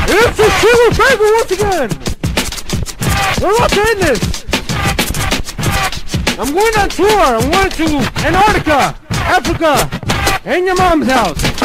It's a Sugar Baby once again! We're about to end this! I'm going on tour! I'm going to Antarctica, Africa, and your mom's house!